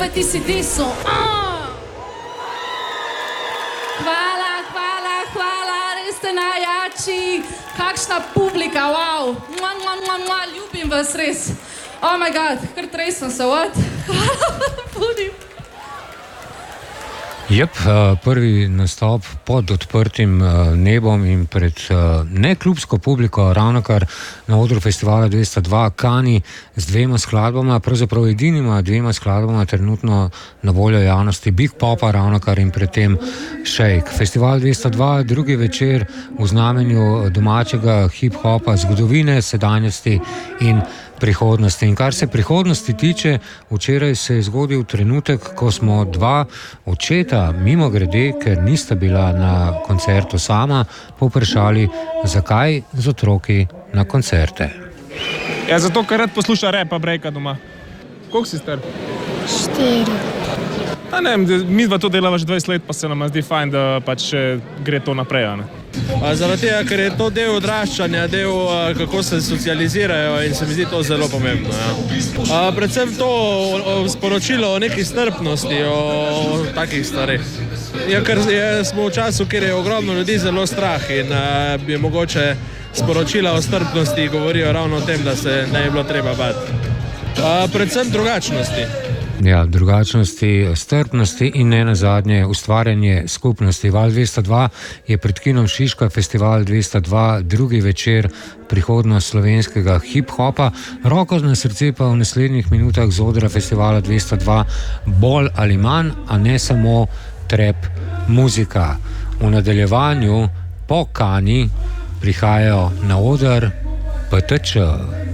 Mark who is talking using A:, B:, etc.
A: Ti si diso. Hvala, res ste najjači. Kakšna publika, wow. Ljubim vas res. Oh my god, kar tresem se, what? Hvala, budim.
B: Prvi nastop pod odprtim nebom in pred neklubsko publiko, ravnokar na odru festivala 202 Kani z dvema skladbama, pravzaprav edinima dvema skladbama trenutno na voljo javnosti, Big Popa ravnokar in predtem Shake. Festival 202, drugi večer v znamenju domačega hip-hopa, zgodovine, sedanjosti in prihodnosti. In kar se prihodnosti tiče, včeraj se je zgodil trenutek, ko smo dva očeta, mimo grede, ker nista bila na koncertu sama, povprašali, zakaj z otroki na koncerte.
C: Ja, zato, ker rad posluša rap, pa brejka doma. Koliko si star?
D: 4.
C: Mi dva to delava že 20 let, pa se nam zdi fajn, da pač gre to naprej, ne?
E: Zaradi tega, ker je to del odraščanja, del kako se socializirajo in se mi zdi to zelo pomembno. Ja. Predvsem to sporočilo o neki strpnosti, o takih stvareh. Ja, ker smo v času, kjer je ogromno ljudi zelo strah in je mogoče sporočila o strpnosti govorijo ravno o tem, da se ne je bilo treba bati. Predvsem drugačnosti.
B: Ja, drugačnosti, strpnosti in ne nazadnje ustvarjanje skupnosti. Val 202 je pred kinom Šiška, Festival 202, drugi večer, prihodnost slovenskega hip-hopa. Roko na srce pa v naslednjih minutah z odra Festivala 202 bolj ali manj, a ne samo trap muzika. V nadaljevanju po Kani prihajajo na oder PTČ.